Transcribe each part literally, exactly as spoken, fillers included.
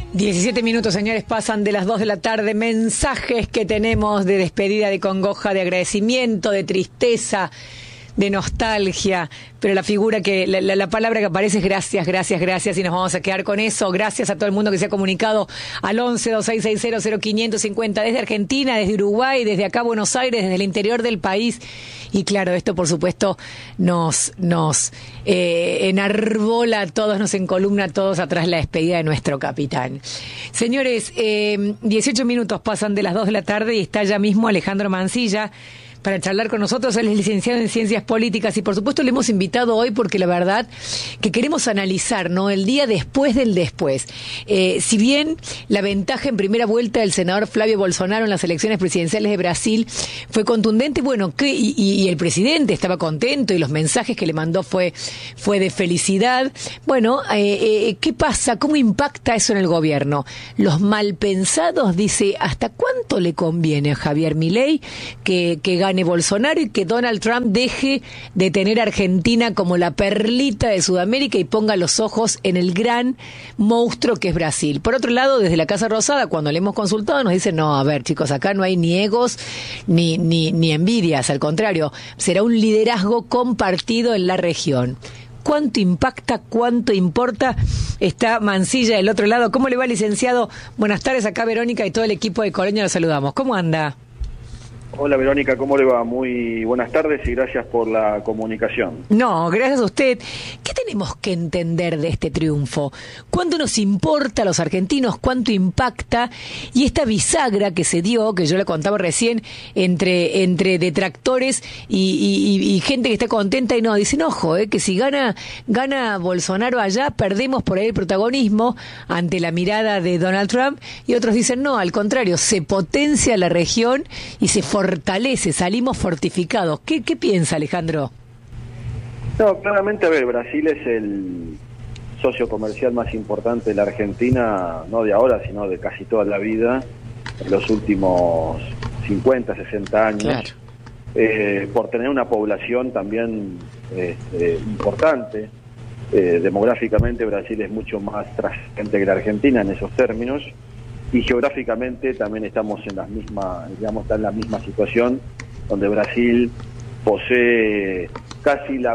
diecisiete minutos, señores, pasan de las dos de la tarde. Mensajes que tenemos de despedida, de congoja, de agradecimiento, de tristeza, de nostalgia, pero la figura que, la, la, la palabra que aparece es gracias, gracias, gracias, y nos vamos a quedar con eso. Gracias a todo el mundo que se ha comunicado al once, dos seis seis cero, cero quinientos cincuenta, desde Argentina, desde Uruguay, desde acá Buenos Aires, desde el interior del país. Y claro, esto por supuesto nos, nos eh, enarbola a todos, nos encolumna a todos atrás la despedida de nuestro capitán. Señores, eh, dieciocho minutos pasan de las dos de la tarde y está ya mismo Alejandro Mancilla para charlar con nosotros. Él es licenciado en Ciencias Políticas y por supuesto le hemos invitado hoy porque la verdad que queremos analizar, ¿no?, el día después del después. Eh, si bien la ventaja en primera vuelta del senador Flavio Bolsonaro en las elecciones presidenciales de Brasil fue contundente, bueno, que, y, y el presidente estaba contento y los mensajes que le mandó fue, fue de felicidad. Bueno, eh, eh, ¿qué pasa? ¿Cómo impacta eso en el gobierno? Los malpensados, dice, ¿hasta cuánto le conviene a Javier Milei que, que gane Bolsonaro y que Donald Trump deje de tener a Argentina como la perlita de Sudamérica y ponga los ojos en el gran monstruo que es Brasil? Por otro lado, desde la Casa Rosada, cuando le hemos consultado, nos dicen, no, a ver, chicos, acá no hay ni egos ni, ni, ni envidias, al contrario, será un liderazgo compartido en la región. ¿Cuánto impacta, cuánto importa? Está Mancilla del otro lado. ¿Cómo le va, licenciado? Buenas tardes, acá Verónica y todo el equipo de Colonia, los saludamos. ¿Cómo anda? Hola Verónica, ¿cómo le va? Muy buenas tardes y gracias por la comunicación. No, gracias a usted. ¿Qué tenemos que entender de este triunfo? ¿Cuánto nos importa a los argentinos? ¿Cuánto impacta? Y esta bisagra que se dio, que yo le contaba recién, entre, entre detractores y, y, y gente que está contenta y no, dicen, ojo, eh, que si gana, gana Bolsonaro allá, perdemos por ahí el protagonismo ante la mirada de Donald Trump, y otros dicen, no, al contrario, se potencia la región y se fortalece, salimos fortificados. ¿Qué, qué piensa, Alejandro? No, claramente, a ver, Brasil es el socio comercial más importante de la Argentina, no de ahora, sino de casi toda la vida, en los últimos cincuenta, sesenta años, claro. eh, por tener una población también este, importante. Eh, demográficamente Brasil es mucho más trascendente que la Argentina en esos términos, y geográficamente también estamos en la misma, digamos, está en la misma situación, donde Brasil posee casi la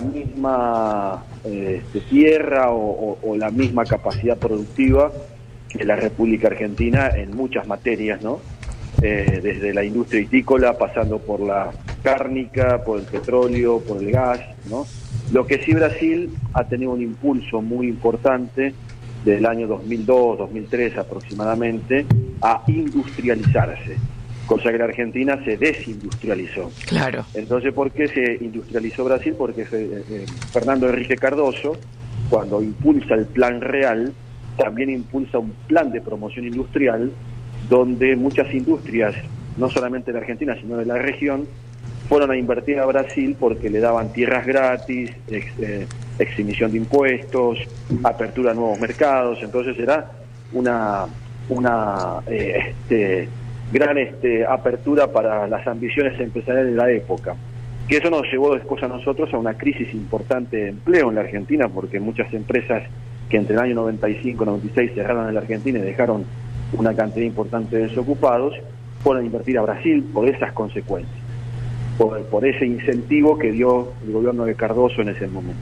misma eh, tierra o, o, o la misma capacidad productiva que la República Argentina en muchas materias, ¿no? Eh, desde la industria vitícola, pasando por la cárnica, por el petróleo, por el gas, ¿no? Lo que sí, Brasil ha tenido un impulso muy importante del año dos mil dos, dos mil tres aproximadamente, a industrializarse, cosa que la Argentina se desindustrializó. Claro. Entonces, ¿por qué se industrializó Brasil? Porque eh, Fernando Henrique Cardoso, cuando impulsa el Plan Real, también impulsa un plan de promoción industrial, donde muchas industrias, no solamente de la Argentina, sino de la región, fueron a invertir a Brasil porque le daban tierras gratis, ex, eh, exhibición de impuestos, apertura a nuevos mercados. Entonces era una una eh, este, gran este, apertura para las ambiciones empresariales de la época. Que eso nos llevó después a nosotros a una crisis importante de empleo en la Argentina, porque muchas empresas que entre el año noventa y cinco y noventa y seis cerraron en la Argentina y dejaron una cantidad importante de desocupados, fueron a invertir a Brasil por esas consecuencias. Por, por ese incentivo que dio el gobierno de Cardoso en ese momento,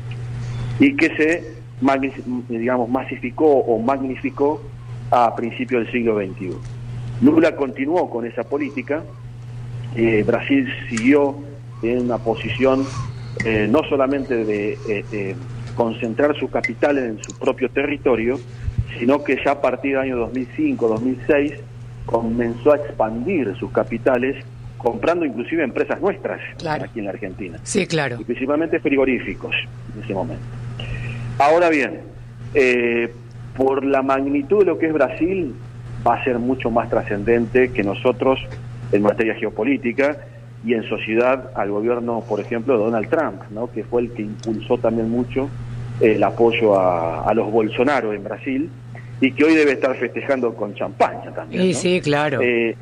y que se, digamos, masificó o magnificó a principios del siglo veintiuno. Lula continuó con esa política, eh, Brasil siguió en una posición eh, no solamente de eh, eh, concentrar su capital en su propio territorio, sino que ya a partir del año dos mil cinco, dos mil seis comenzó a expandir sus capitales, comprando inclusive empresas nuestras, claro, aquí en la Argentina. Sí, claro. Y principalmente frigoríficos en ese momento. Ahora bien, eh, por la magnitud de lo que es Brasil, va a ser mucho más trascendente que nosotros en materia geopolítica y en sociedad al gobierno, por ejemplo, de Donald Trump, ¿no?, que fue el que impulsó también mucho el apoyo a, a los Bolsonaro en Brasil, y que hoy debe estar festejando con champaña también, Sí, ¿no? sí, claro. Eh,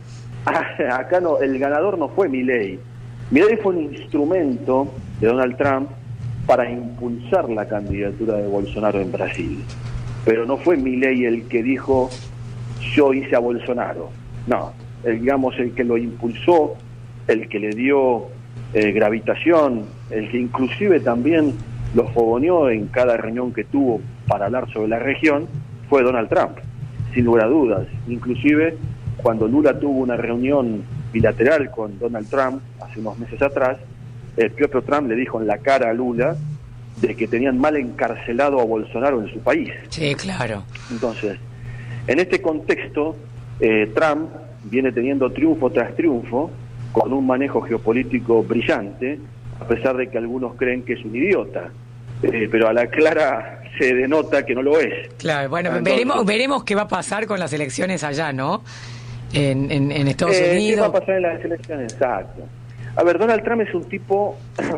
acá no, el ganador no fue Milei. Milei fue un instrumento de Donald Trump para impulsar la candidatura de Bolsonaro en Brasil, pero no fue Milei el que dijo yo hice a Bolsonaro. No, el, digamos, el que lo impulsó, el que le dio eh, gravitación, el que inclusive también lo fogoneó en cada reunión que tuvo para hablar sobre la región, fue Donald Trump, sin lugar a dudas. Inclusive cuando Lula tuvo una reunión bilateral con Donald Trump hace unos meses atrás, el propio Trump le dijo en la cara a Lula de que tenían mal encarcelado a Bolsonaro en su país. Sí, claro. Entonces, en este contexto, eh, Trump viene teniendo triunfo tras triunfo, con un manejo geopolítico brillante, a pesar de que algunos creen que es un idiota, eh, pero a la clara se denota que no lo es. Claro, bueno, Entonces, veremos veremos qué va a pasar con las elecciones allá, ¿no? En, en, en Estados eh, Unidos. ¿Qué va a pasar en las elecciones? Exacto. A ver, Donald Trump es un tipo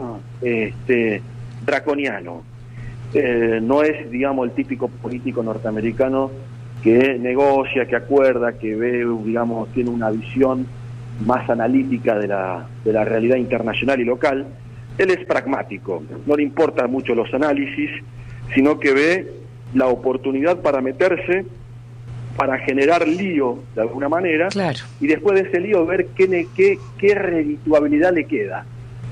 este, draconiano. Eh, no es, digamos, el típico político norteamericano que negocia, que acuerda, que ve, digamos, tiene una visión más analítica de la, de la realidad internacional y local. Él es pragmático, no le importan mucho los análisis, sino que ve la oportunidad para meterse, para generar lío de alguna manera, claro. Y después de ese lío ver qué, qué, qué redituabilidad le queda.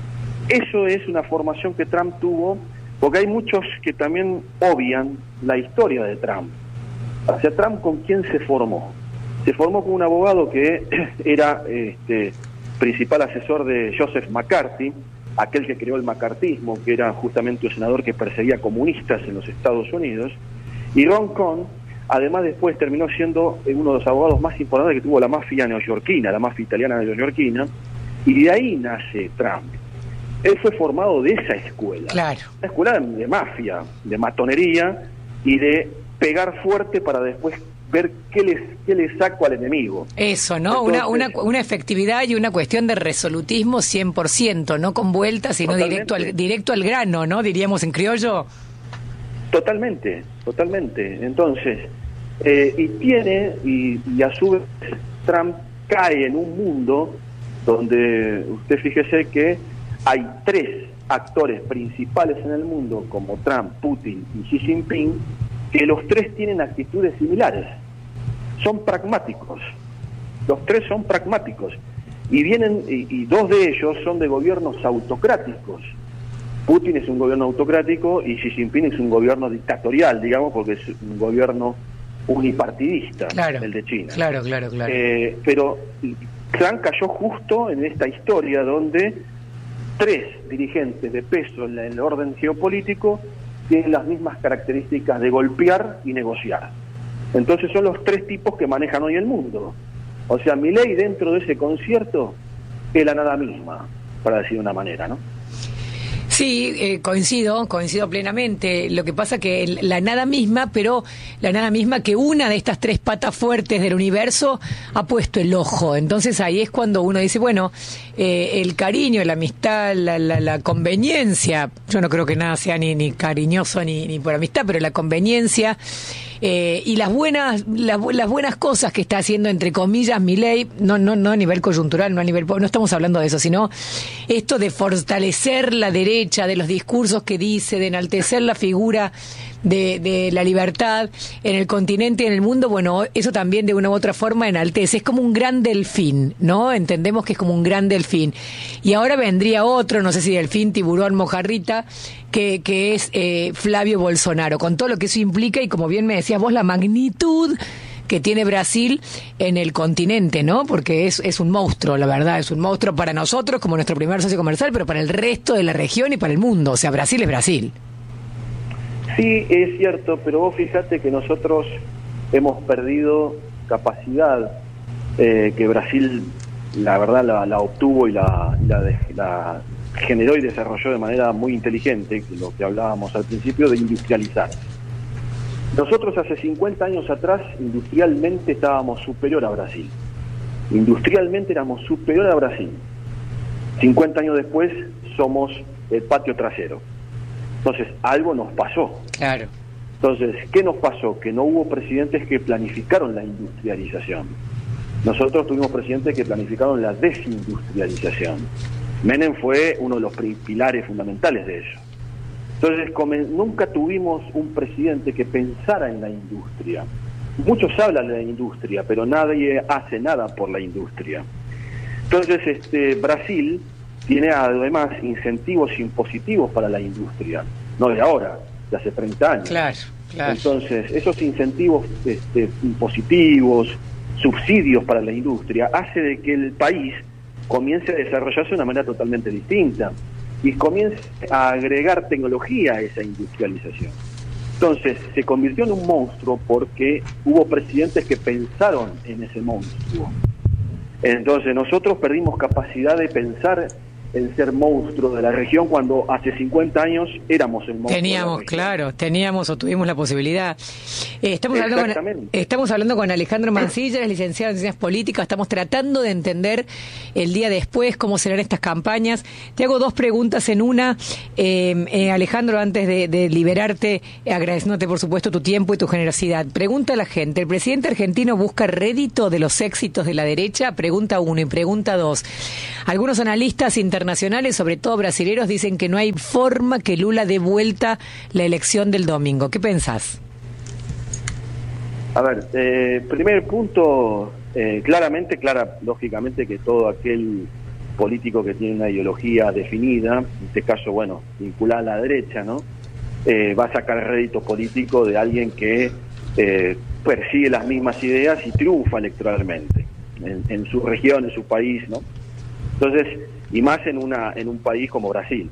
Eso es una formación que Trump tuvo, porque hay muchos que también obvian la historia de Trump. O sea, Trump, ¿con quién se formó? Se formó con un abogado que era este, principal asesor de Joseph McCarthy, aquel que creó el macartismo, que era justamente un senador que perseguía comunistas en los Estados Unidos, y Ron Cohn, además después terminó siendo uno de los abogados más importantes que tuvo la mafia neoyorquina, la mafia italiana neoyorquina, y de ahí nace Trump. Él fue formado de esa escuela, claro. Una escuela de mafia, de matonería y de pegar fuerte para después ver qué les qué le saco al enemigo. Eso, ¿no? Entonces, una, una una efectividad y una cuestión de resolutismo cien por ciento, no con vueltas, sino totalmente. directo al directo al grano, ¿no? Diríamos en criollo. Totalmente, totalmente. Entonces, eh, y tiene, y, y a su vez Trump cae en un mundo donde usted fíjese que hay tres actores principales en el mundo, como Trump, Putin y Xi Jinping, que los tres tienen actitudes similares. Son pragmáticos. Los tres son pragmáticos. Y vienen, y, y dos de ellos son de gobiernos autocráticos. Putin es un gobierno autocrático y Xi Jinping es un gobierno dictatorial, digamos, porque es un gobierno unipartidista, claro, el de China. Claro, claro, claro. Eh, pero Trump cayó justo en esta historia donde tres dirigentes de peso en, la, en el orden geopolítico tienen las mismas características de golpear y negociar. Entonces son los tres tipos que manejan hoy el mundo. O sea, Milei dentro de ese concierto es la nada misma, para decir de una manera, ¿no? Sí, eh, coincido, coincido plenamente. Lo que pasa que el, la nada misma, pero la nada misma que una de estas tres patas fuertes del universo ha puesto el ojo. Entonces ahí es cuando uno dice, bueno, eh, el cariño, la amistad, la, la, la conveniencia, yo no creo que nada sea ni, ni cariñoso ni, ni por amistad, pero la conveniencia eh, y las buenas las, las buenas cosas que está haciendo, entre comillas, Milei, no, no, no a nivel coyuntural, no a nivel, no estamos hablando de eso, sino esto de fortalecer la derecha, de los discursos que dice, de enaltecer la figura de, de la libertad en el continente y en el mundo. Bueno, eso también de una u otra forma enaltece, es como un gran delfín, ¿no? Entendemos que es como un gran delfín. Y ahora vendría otro, no sé si delfín, tiburón, mojarrita, que, que es eh, Flavio Bolsonaro, con todo lo que eso implica y, como bien me decías vos, la magnitud que tiene Brasil en el continente, ¿no? Porque es, es un monstruo, la verdad, es un monstruo para nosotros como nuestro primer socio comercial, pero para el resto de la región y para el mundo. O sea, Brasil es Brasil. Sí, es cierto, pero vos fíjate que nosotros hemos perdido capacidad eh, que Brasil, la verdad, la, la obtuvo y la, la, la generó y desarrolló de manera muy inteligente, lo que hablábamos al principio, de industrializar. Nosotros hace cincuenta años atrás, industrialmente estábamos superior a Brasil. Industrialmente éramos superior a Brasil. cincuenta años después somos el patio trasero. Entonces, algo nos pasó. Claro. Entonces, ¿qué nos pasó? Que no hubo presidentes que planificaron la industrialización. Nosotros tuvimos presidentes que planificaron la desindustrialización. Menem fue uno de los pilares fundamentales de eso. Entonces, como nunca tuvimos un presidente que pensara en la industria. muchos hablan de la industria, pero nadie hace nada por la industria. Entonces, este, Brasil tiene además incentivos impositivos para la industria, no de ahora, de hace treinta años. Claro, claro. Entonces, esos incentivos este, impositivos, subsidios para la industria, hace de que el país comience a desarrollarse de una manera totalmente distinta y comience a agregar tecnología a esa industrialización. Entonces, se convirtió en un monstruo porque hubo presidentes que pensaron en ese monstruo. Entonces, nosotros perdimos capacidad de pensar el ser monstruo de la región cuando hace cincuenta años éramos el monstruo. Teníamos, claro, teníamos o tuvimos la posibilidad. Eh, estamos, hablando con, estamos hablando con Alejandro Mancilla, es licenciado en Ciencias Políticas, estamos tratando de entender el día después cómo serán estas campañas. Te hago dos preguntas en una. Eh, eh, Alejandro, antes de, de liberarte, agradeciéndote por supuesto tu tiempo y tu generosidad. Pregunta a la gente, ¿el presidente argentino busca rédito de los éxitos de la derecha? Pregunta uno. Y pregunta dos. Algunos analistas internacionales internacionales, sobre todo brasileños, dicen que no hay forma que Lula dé vuelta la elección del domingo. ¿Qué pensás? A ver, eh, primer punto, eh, claramente, clara, lógicamente que todo aquel político que tiene una ideología definida, en este caso, bueno, vinculada a la derecha, ¿no? Eh, va a sacar rédito político de alguien que eh, persigue las mismas ideas y triunfa electoralmente en, en su región, en su país, ¿no? Entonces, y más en una en un país como Brasil.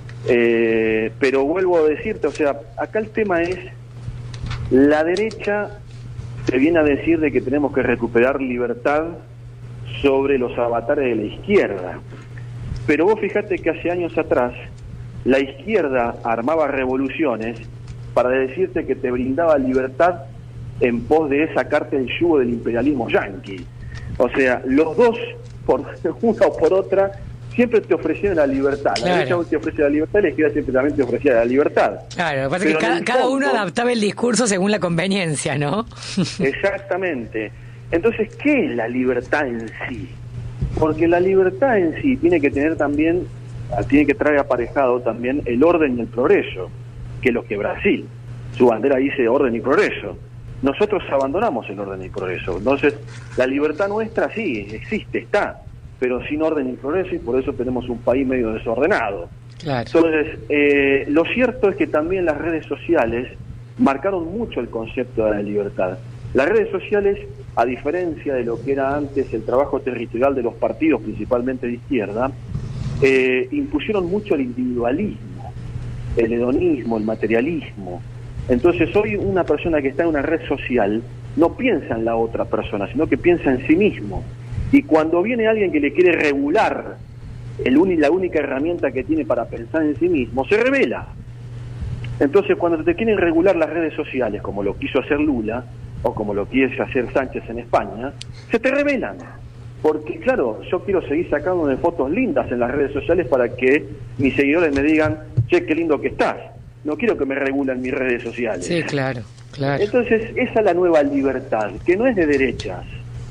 Eh, pero vuelvo a decirte, o sea, acá el tema es, la derecha se viene a decir de que tenemos que recuperar libertad sobre los avatares de la izquierda. Pero vos fijate que hace años atrás, la izquierda armaba revoluciones para decirte que te brindaba libertad en pos de sacarte el yugo del imperialismo yanqui. O sea, los dos, por una o por otra, siempre te ofrecieron la libertad. La Claro. derecha te ofrece la libertad, la izquierda siempre también te ofrecía la libertad. Claro, lo que pasa es Pero que en cada, el cada fondo- uno adaptaba el discurso según la conveniencia, ¿no? Exactamente. Entonces, ¿qué es la libertad en sí? Porque la libertad en sí tiene que tener también, tiene que traer aparejado también el orden y el progreso, que es lo que Brasil, su bandera dice orden y progreso. Nosotros abandonamos el orden y progreso. Entonces, la libertad nuestra sí, existe, está, pero sin orden y progreso, y por eso tenemos un país medio desordenado. Claro. Entonces, eh, lo cierto es que también las redes sociales marcaron mucho el concepto de la libertad. Las redes sociales, a diferencia de lo que era antes el trabajo territorial de los partidos, principalmente de izquierda, eh, impusieron mucho el individualismo, el hedonismo, el materialismo. Entonces hoy una persona que está en una red social no piensa en la otra persona, sino que piensa en sí mismo. Y cuando viene alguien que le quiere regular el uni, la única herramienta que tiene para pensar en sí mismo, se revela. Entonces cuando te quieren regular las redes sociales, como lo quiso hacer Lula, o como lo quiere hacer Sánchez en España, se te revelan. Porque claro, yo quiero seguir sacándome fotos lindas en las redes sociales para que mis seguidores me digan, che, qué lindo que estás. No quiero que me regulen mis redes sociales. Sí, claro, claro. Entonces, esa es la nueva libertad, que no es de derechas.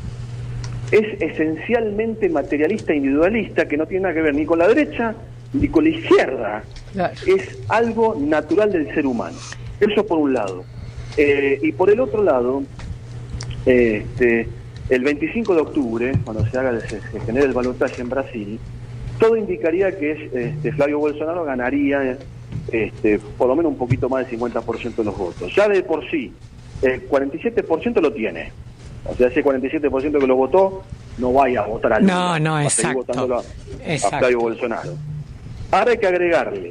Es esencialmente materialista e individualista, que no tiene nada que ver ni con la derecha ni con la izquierda. Claro. Es algo natural del ser humano. Eso por un lado. Eh, y por el otro lado, eh, este, el veinticinco de octubre, cuando se haga se, se genere el balotaje en Brasil, todo indicaría que este, Flavio Bolsonaro ganaría este, por lo menos un poquito más del cincuenta por ciento de los votos. Ya de por sí, el cuarenta y siete por ciento lo tiene. O sea, ese cuarenta y siete por ciento que lo votó, no vaya a votar a Lula. No, no, va a exacto. seguir votándolo a, Exacto. a Flavio Bolsonaro. Ahora hay que agregarle,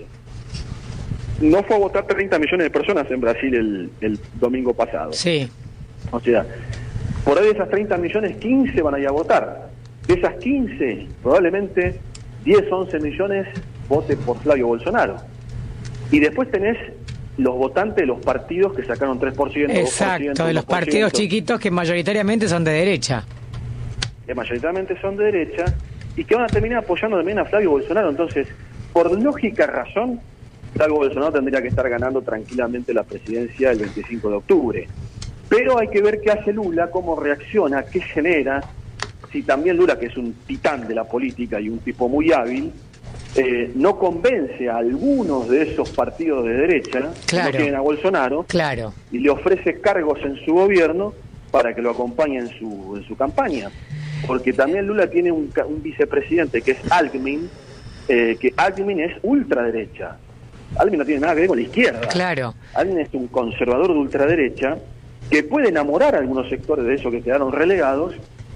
no fue a votar treinta millones de personas en Brasil el, el domingo pasado. Sí. O sea, por ahí de esas treinta millones, quince van a ir a votar. De esas quince, probablemente diez, once millones voten por Flavio Bolsonaro. Y después tenés los votantes de los partidos que sacaron tres por ciento, Exacto, dos por ciento, de los uno por ciento, partidos chiquitos que mayoritariamente son de derecha. que mayoritariamente son de derecha, y que van a terminar apoyando también a Flavio Bolsonaro. Entonces, por lógica razón, Flavio Bolsonaro tendría que estar ganando tranquilamente la presidencia el veinticinco de octubre. Pero hay que ver qué hace Lula, cómo reacciona, qué genera. Si también Lula, que es un titán de la política y un tipo muy hábil, eh, no convence a algunos de esos partidos de derecha, Claro. que no tienen a Bolsonaro, Claro. y le ofrece cargos en su gobierno, para que lo acompañe en su, en su campaña. Porque también Lula tiene un, un vicepresidente que es Alckmin, eh, que Alckmin es ultraderecha. Alckmin no tiene nada que ver con la izquierda. Claro. Alckmin es un conservador de ultraderecha que puede enamorar a algunos sectores de esos que quedaron relegados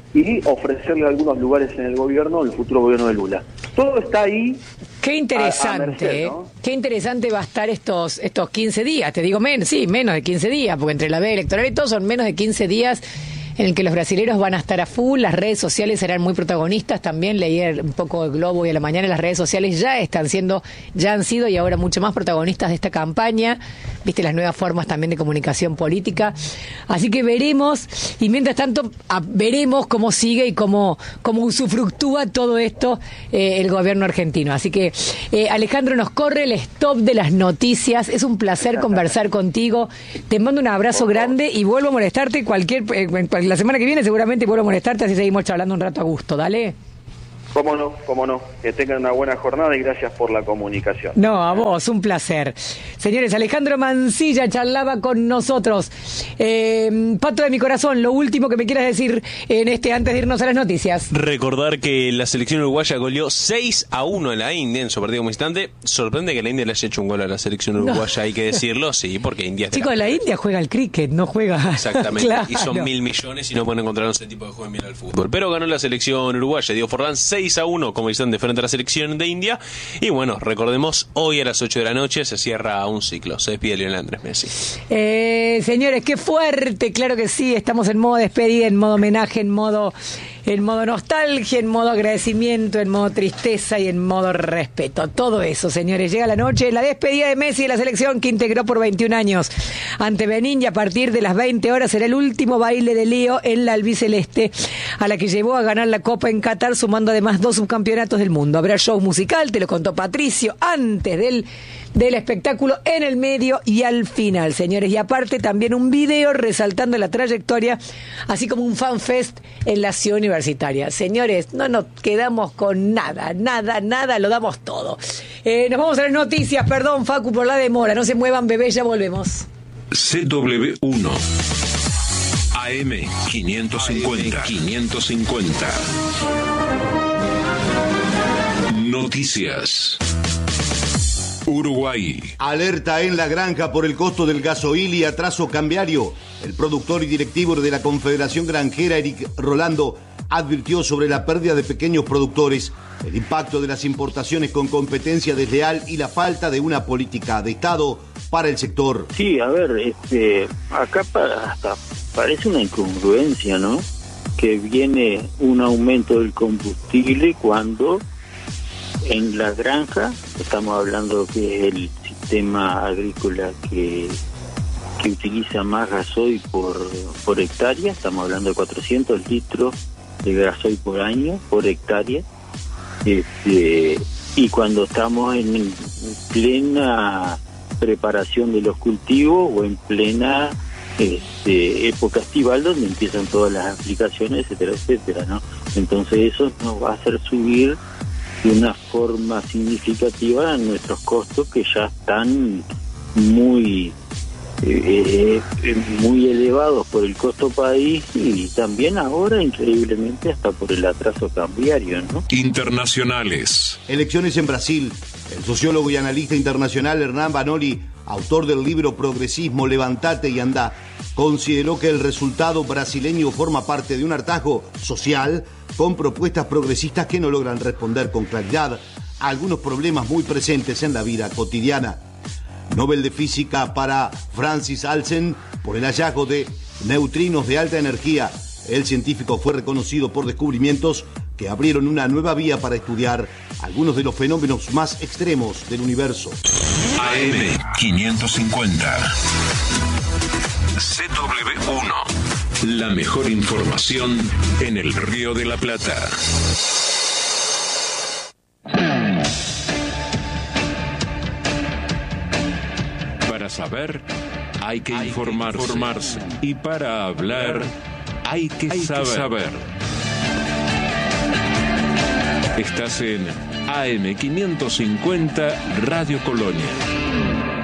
y ofrecerle algunos lugares en el gobierno, el futuro gobierno de Lula. Todo está ahí. Qué interesante, a, a merced, ¿no? ¿eh? Qué interesante va a estar estos estos quince días, te digo menos, sí, menos de quince días, porque entre la veda electoral y todo son menos de quince días en el que los brasileros van a estar a full, las redes sociales serán muy protagonistas, también leí un poco de Globo y a la mañana, las redes sociales ya están siendo, ya han sido y ahora mucho más protagonistas de esta campaña, viste las nuevas formas también de comunicación política, así que veremos, y mientras tanto a, veremos cómo sigue y cómo, cómo usufructúa todo esto eh, el gobierno argentino, así que eh, Alejandro, nos corre el stop de las noticias, es un placer conversar contigo, te mando un abrazo grande y vuelvo a molestarte cualquier, eh, cualquier la semana que viene seguramente vuelvo a molestarte, así seguimos charlando un rato a gusto, dale. Cómo no, cómo no. Que tengan una buena jornada y gracias por la comunicación. No, a vos, un placer. Señores, Alejandro Mancilla charlaba con nosotros. Eh, Pato de mi corazón, lo último que me quieras decir en este antes de irnos a las noticias. Recordar que la selección uruguaya goleó seis a uno a la India en su partido como instante. Sorprende que la India le haya hecho un gol a la selección uruguaya, no. Hay que decirlo, sí, porque India es Chicos, la, la India juega al cricket, no juega... Exactamente, claro. Y son mil millones y no pueden encontrar ese tipo de juego en mirar al fútbol. Pero ganó la selección uruguaya, Diego Forlán, seis a uno como dicen de frente a la selección de India. Y bueno, recordemos, hoy a las ocho de la noche se cierra un ciclo. Se despide Lionel Andrés Messi. Eh, señores, qué fuerte, claro que sí, estamos en modo despedida, en modo homenaje, en modo, en modo nostalgia, en modo agradecimiento, en modo tristeza y en modo respeto. Todo eso, señores, llega la noche, la despedida de Messi de la selección que integró por veintiún años ante Benín, y a partir de las veinte horas será el último baile de Leo en la albiceleste, a la que llevó a ganar la Copa en Qatar, sumando además dos subcampeonatos del mundo. Habrá show musical, te lo contó Patricio, antes del, del espectáculo, en el medio y al final, señores. Y aparte también un video resaltando la trayectoria, así como un fanfest en la ciudad universitaria. Señores, no nos quedamos con nada, nada, nada, lo damos todo. Eh, nos vamos a las noticias, perdón Facu por la demora, no se muevan bebés, ya volvemos. C W uno A M quinientos cincuenta quinientos cincuenta Noticias. Uruguay. Alerta en la granja por el costo del gasoil y atraso cambiario. El productor y directivo de la Confederación Granjera, Eric Rolando, advirtió sobre la pérdida de pequeños productores, el impacto de las importaciones con competencia desleal y la falta de una política de Estado para el sector. Sí, a ver, este, acá pa, hasta parece una incongruencia, ¿no? Que viene un aumento del combustible cuando en la granja, estamos hablando que es el sistema agrícola que, que utiliza más gasoil por, por hectárea, estamos hablando de cuatrocientos litros de gasoil por año, por hectárea, este, y cuando estamos en plena preparación de los cultivos o en plena este, época estival donde empiezan todas las aplicaciones, etcétera, etcétera, ¿no? Entonces eso nos va a hacer subir de una forma significativa nuestros costos, que ya están muy eh, eh, muy elevados por el costo país y también ahora increíblemente hasta por el atraso cambiario, ¿no? Internacionales. Elecciones en Brasil. El sociólogo y analista internacional Hernán Banoli, autor del libro Progresismo, Levantate y Andá, consideró que el resultado brasileño forma parte de un hartazgo social con propuestas progresistas que no logran responder con claridad a algunos problemas muy presentes en la vida cotidiana. Nobel de Física para Francis Alsen por el hallazgo de neutrinos de alta energía. El científico fue reconocido por descubrimientos que abrieron una nueva vía para estudiar algunos de los fenómenos más extremos del universo. A M quinientos cincuenta C W uno. La mejor información en el Río de la Plata. Para saber, hay que, hay informarse. que informarse. Y para hablar, hay que, hay saber. que saber. Estás en A M quinientos cincuenta Radio Colonia.